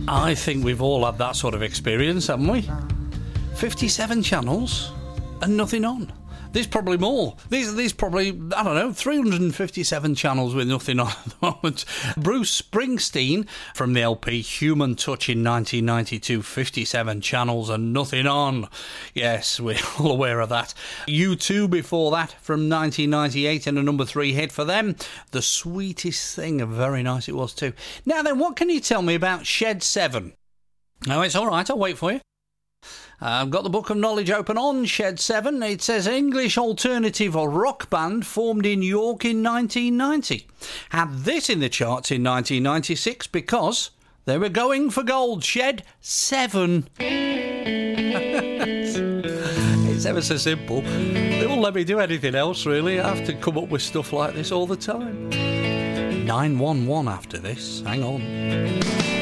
I think we've all had that sort of experience, haven't we? 57 channels and nothing on. There's probably more. There's probably, I don't know, 357 channels with nothing on at the moment. Bruce Springsteen from the LP Human Touch in 1992, 57 channels and nothing on. Yes, we're all aware of that. U2 before that from 1998 and a number 3 hit for them. The Sweetest Thing, very nice it was too. Now then, what can you tell me about Shed 7? No, it's all right, I'll wait for you. I've got the book of knowledge open on Shed 7. It says English alternative rock band formed in York in 1990. Had this in the charts in 1996 because they were going for gold. Shed 7. It's ever so simple. They won't let me do anything else, really. I have to come up with stuff like this all the time. 911 after this. Hang on.